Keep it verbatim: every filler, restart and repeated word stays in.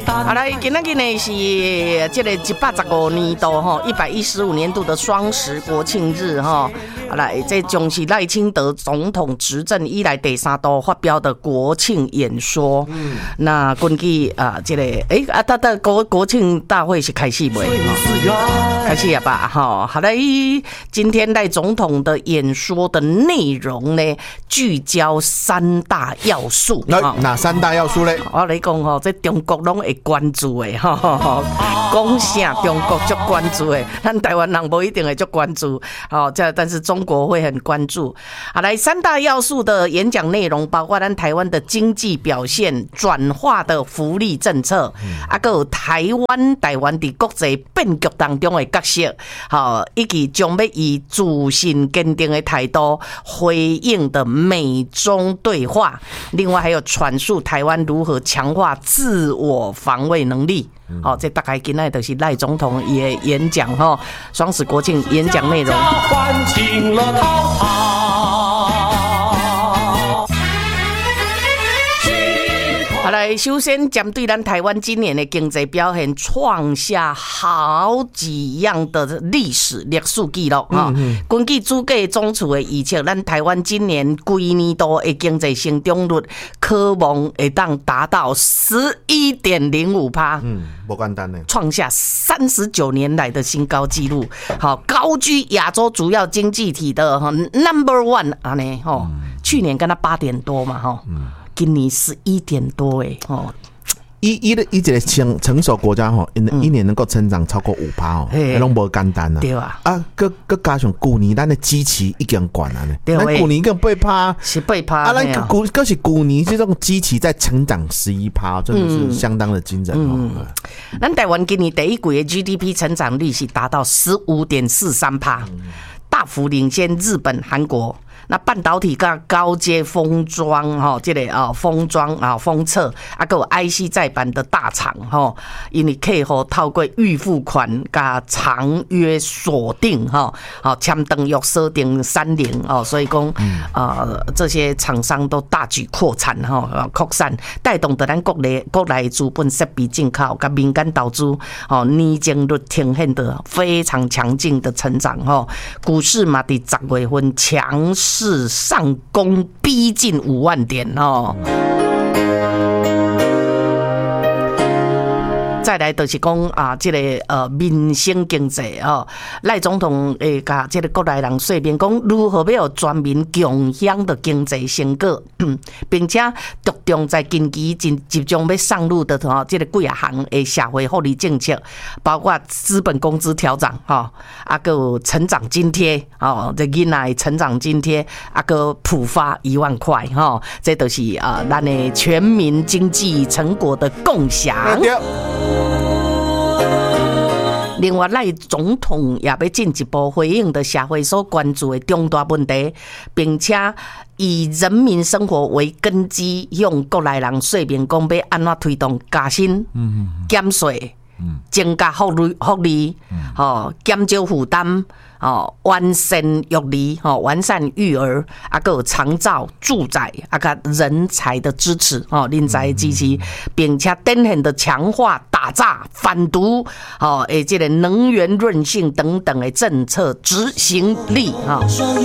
好来，今仔日呢是这个一百十五年度哈，一百一十五年度的双十国庆日哈。好来，这将是赖清德总统执政以来第三度发表的国庆演说。嗯，那根据啊，这个哎啊，他的国国庆大会是开始没？开始了吧？哈，好来，今天赖总统的演说的内容呢，聚焦三大要素。 那哪三大要素呢？ 我来讲吼，这中国拢会关注的哈，讲啥中国就关注的，咱台湾人不一定会就关注，好，这但是中国会很关注。好，来三大要素的演讲内容，包括咱台湾的经济表现、转化的福利政策，啊，还有台湾台湾在国际变局当中的角色，好，以及将要以自信坚定的态度回应的美中对话。另外还有阐述台湾如何强化自我防卫能力。好、哦，这大概今天就是赖总统也演讲哈，双十国庆演讲内容。唤醒了滔滔。好来，首先针对咱台湾今年的经济表现，创下好几样的历史历史记录哈。根据主计总处的预测，咱台湾今年规年度的经济成长率可望会当达到十一点零五趴。 嗯，不简单呢， 创下三十九年来的新高纪录。好，高居亚洲主要经济体的 number one 啊呢吼，去年跟他八点多嘛哈。今年十一点多哎哦， 一一的一个成成熟国家吼，一年能够成长超过五趴哦，那拢无简单啊。 对啊， 啊，搁搁加上去年咱的基期已经管了呢，咱去年跟八趴是八趴， 啊，咱去搁是去年这种基期在成长十一趴，真的是相当的惊人哦。 咱、嗯、台湾今年第一季的 G D P 成长率是达到十五点四三趴，大幅领先日本、韩国。那半导体跟高阶封装哈，这个啊封装啊封测啊，还有 I C 载板的大厂哈，因为客户透过预付款加长约锁定哈，好签订约锁定三年哦，所以讲啊、呃、这些厂商都大举扩产哈，扩散带动的咱国内国内资本设备进口跟民间投资哦，年增率呈现的非常强劲的成长哈，股市嘛伫十月份强势。是上攻逼近五万点哦。再来就是讲啊，这个呃民生经济哦，赖总统诶，甲这个国内人说明讲如何要有全民共享的经济成果，并且着重在近期集集中要上路的哈，这个几啊项的社会福利政策，包括资本工资调整哈，啊个成长津贴哦，这囡仔成长津贴啊个普发一万块哈，这都是啊咱的全民经济成果的共享。另外，赖总统也要进一步回应的社会所关注的重大问题，并且以人民生活为根基，向国内人说明讲要安怎推动加薪、减税、增加福利、福利，哦，减少负担。哦，完善育儿，哦，完善育儿，啊，个长照、住宅，啊，个人才的支持，哦，人才的支持，并且典型的强化打诈、反毒，哦，诶，这个能源韧性等等的政策执行力，哈、哦。